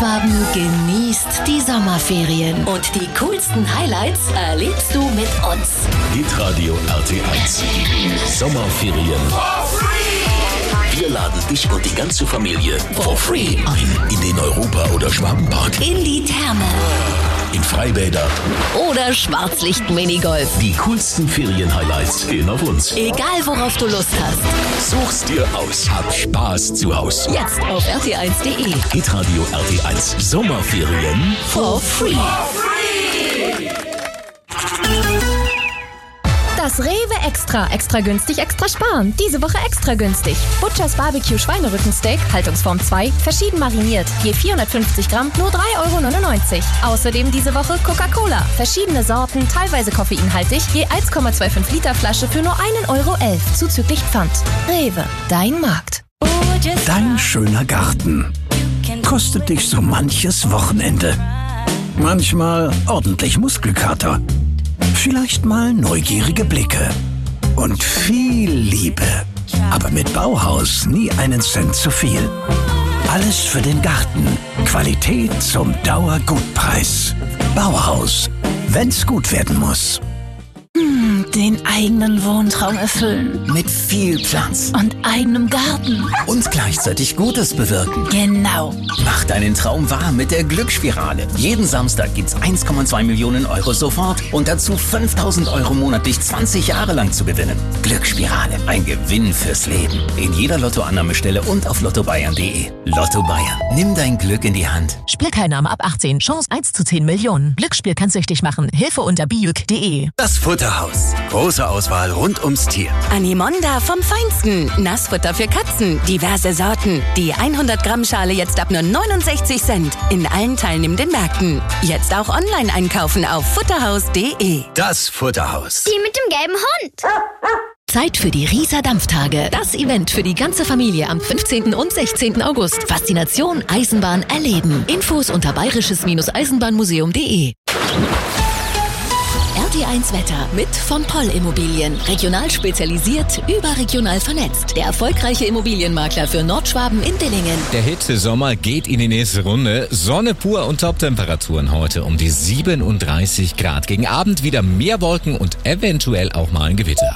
Nordschwaben genießt die Sommerferien. Und die coolsten Highlights erlebst du mit uns. Hitradio RT1. Sommerferien. Wir laden dich und die ganze Familie for free ein in den Europa- oder Schwabenpark, In die Therme. in Freibäder. Oder Schwarzlicht-Minigolf. Die coolsten Ferien-Highlights gehen auf uns. Egal worauf du Lust hast. Such's dir aus. Hab Spaß zu Haus. Jetzt auf rt1.de. Hitradio RT1. Sommerferien For free. Das Rewe Extra. Extra günstig, extra sparen. Diese Woche extra günstig. Butchers Barbecue Schweinerückensteak, Haltungsform 2, verschieden mariniert. Je 450 Gramm, nur 3,99 €. Außerdem diese Woche Coca-Cola. Verschiedene Sorten, teilweise koffeinhaltig, je 1,25 Liter Flasche für nur 1,11 € zuzüglich Pfand. Rewe, dein Markt. Dein schöner Garten kostet dich so manches Wochenende. Manchmal ordentlich Muskelkater. Vielleicht mal neugierige Blicke. Und viel Liebe. Aber mit Bauhaus nie einen Cent zu viel. Alles für den Garten. Qualität zum Dauergutpreis. Bauhaus. Wenn's gut werden muss. Den eigenen Wohntraum erfüllen. Mit viel Platz. Und eigenem Garten. Und gleichzeitig Gutes bewirken. Genau. Mach deinen Traum wahr mit der Glücksspirale. Jeden Samstag gibt's 1,2 Millionen € sofort und dazu 5.000 € monatlich 20 Jahre lang zu gewinnen. Glücksspirale. Ein Gewinn fürs Leben. In jeder Lottoannahmestelle und auf lottobayern.de. Lotto Bayern. Nimm dein Glück in die Hand. Spielteilnahme ab 18. Chance 1 zu 10 Millionen. Glücksspiel kann süchtig machen. Hilfe unter biuk.de. Das Futterhaus. Große Auswahl rund ums Tier. Animonda vom Feinsten. Nassfutter für Katzen. Diverse Sorten. Die 100 Gramm Schale jetzt ab nur 69 Cent. In allen teilnehmenden Märkten. Jetzt auch online einkaufen auf futterhaus.de. Das Futterhaus. Die mit dem gelben Hund. Zeit für die Rieser Dampftage. Das Event für die ganze Familie am 15. und 16. August. Faszination Eisenbahn erleben. Infos unter bayerisches-eisenbahnmuseum.de. RT1 Wetter mit von Poll Immobilien. Regional spezialisiert, überregional vernetzt. Der erfolgreiche Immobilienmakler für Nordschwaben in Dillingen. Der Hitzesommer geht in die nächste Runde. Sonne pur und Top-Temperaturen heute um die 37 Grad. Gegen Abend wieder mehr Wolken und eventuell auch mal ein Gewitter.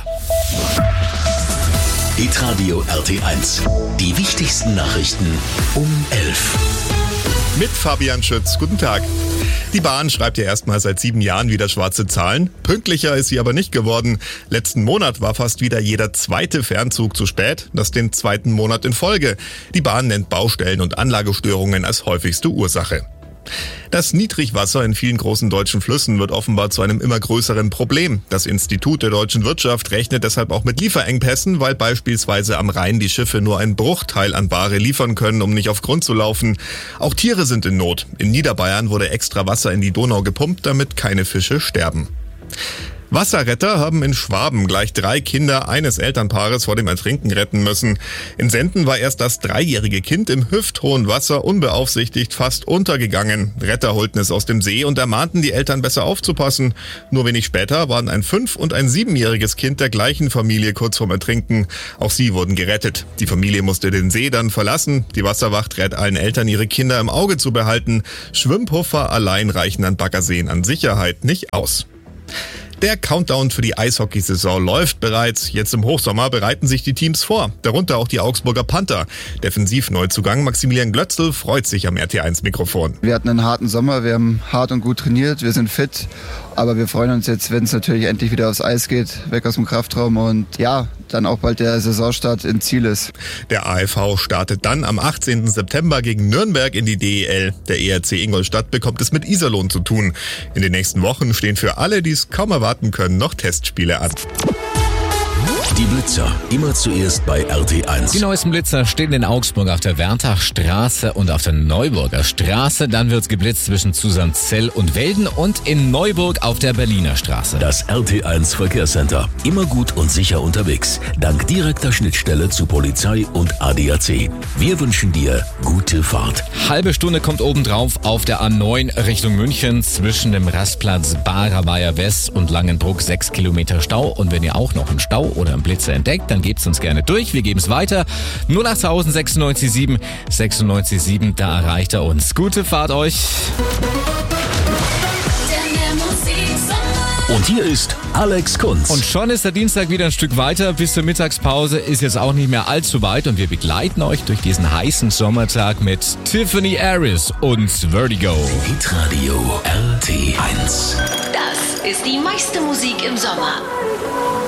Hitradio RT1. Die wichtigsten Nachrichten um 11. Mit Fabian Schütz. Guten Tag. Die Bahn schreibt ja erstmal seit 7 Jahren wieder schwarze Zahlen. Pünktlicher ist sie aber nicht geworden. Letzten Monat war fast wieder jeder zweite Fernzug zu spät. Das den 2. Monat in Folge. Die Bahn nennt Baustellen und Anlagestörungen als häufigste Ursache. Das Niedrigwasser in vielen großen deutschen Flüssen wird offenbar zu einem immer größeren Problem. Das Institut der deutschen Wirtschaft rechnet deshalb auch mit Lieferengpässen, weil beispielsweise am Rhein die Schiffe nur einen Bruchteil an Ware liefern können, um nicht auf Grund zu laufen. Auch Tiere sind in Not. In Niederbayern wurde extra Wasser in die Donau gepumpt, damit keine Fische sterben. Wasserretter haben in Schwaben gleich 3 Kinder eines Elternpaares vor dem Ertrinken retten müssen. In Senden war erst das 3-jährige Kind im hüfthohen Wasser unbeaufsichtigt fast untergegangen. Retter holten es aus dem See und ermahnten die Eltern besser aufzupassen. Nur wenig später waren ein 5- und ein 7-jähriges Kind der gleichen Familie kurz vorm Ertrinken. Auch sie wurden gerettet. Die Familie musste den See dann verlassen. Die Wasserwacht rät allen Eltern, ihre Kinder im Auge zu behalten. Schwimmpuffer allein reichen an Baggerseen an Sicherheit nicht aus. Der Countdown für die Eishockeysaison läuft bereits. Jetzt im Hochsommer bereiten sich die Teams vor, darunter auch die Augsburger Panther. Defensivneuzugang Maximilian Glötzl freut sich am RT1-Mikrofon. Wir hatten einen harten Sommer, wir haben hart und gut trainiert, wir sind fit. Aber wir freuen uns jetzt, wenn es natürlich endlich wieder aufs Eis geht, weg aus dem Kraftraum und ja, dann auch bald der Saisonstart im Ziel ist. Der AFV startet dann am 18. September gegen Nürnberg in die DEL. Der ERC Ingolstadt bekommt es mit Iserlohn zu tun. In den nächsten Wochen stehen für alle, die es kaum erwarten können, noch Testspiele an. Die Blitzer, immer zuerst bei RT1. Die neuesten Blitzer stehen in Augsburg auf der Werntachstraße und auf der Neuburger Straße. Dann wird's geblitzt zwischen Susanzell und Welden und in Neuburg auf der Berliner Straße. Das RT1 Verkehrscenter. Immer gut und sicher unterwegs. Dank direkter Schnittstelle zu Polizei und ADAC. Wir wünschen dir gute Fahrt. Halbe Stunde kommt obendrauf auf der A9 Richtung München zwischen dem Rastplatz Barer Weiher West und Langenbruck 6 Kilometer Stau. Und wenn ihr auch noch im Stau oder am Blitzer entdeckt, dann gebt's uns gerne durch. Wir geben's weiter. 08000 96 7, da erreicht er uns. Gute Fahrt euch. Und hier ist Alex Kunz. Und schon ist der Dienstag wieder ein Stück weiter. Bis zur Mittagspause ist jetzt auch nicht mehr allzu weit. Und wir begleiten euch durch diesen heißen Sommertag mit Tiffany Harris und Vertigo. Hitradio RT1. Das ist die meiste Musik im Sommer.